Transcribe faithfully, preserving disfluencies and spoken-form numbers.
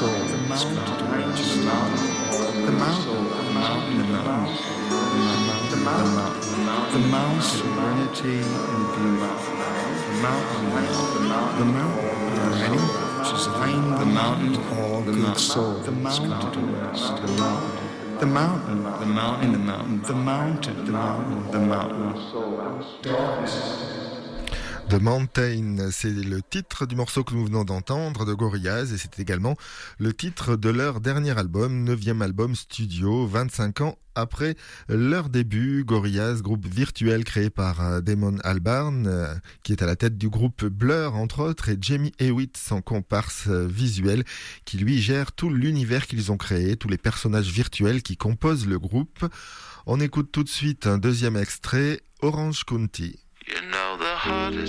soul that's come to rest. The mountain, the mountain, the mountain, the mountain, the mountain, serenity and beauty. The mountain, the mountain, the rain, which is behind the mountain, all good souls come to rest. The mountain, the mountain, the mountain, the mountain, the mountain, the mountain. The Mountain, c'est le titre du morceau que nous venons d'entendre de Gorillaz et c'est également le titre de leur dernier album, neuvième album studio, vingt-cinq ans après leur début. Gorillaz, groupe virtuel créé par Damon Albarn, qui est à la tête du groupe Blur entre autres, et Jamie Hewitt, son comparse visuel, qui lui gère tout l'univers qu'ils ont créé, tous les personnages virtuels qui composent le groupe. On écoute tout de suite un deuxième extrait, Orange County. You know the heart is